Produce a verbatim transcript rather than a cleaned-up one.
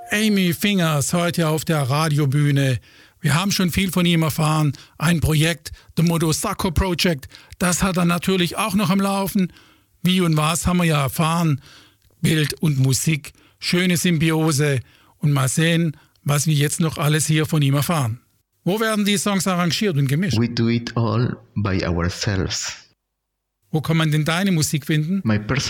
Amy Fingers heute auf der Radiobühne. Wir haben schon viel von ihm erfahren. Ein Projekt, The Modo Sacco Project, das hat er natürlich auch noch am Laufen. Wie und was haben wir ja erfahren. Bild und Musik, schöne Symbiose. Und mal sehen, was wir jetzt noch alles hier von ihm erfahren. Wo werden die Songs arrangiert und gemischt? We do it all by ourselves. Wo kann man denn deine Musik finden? My personal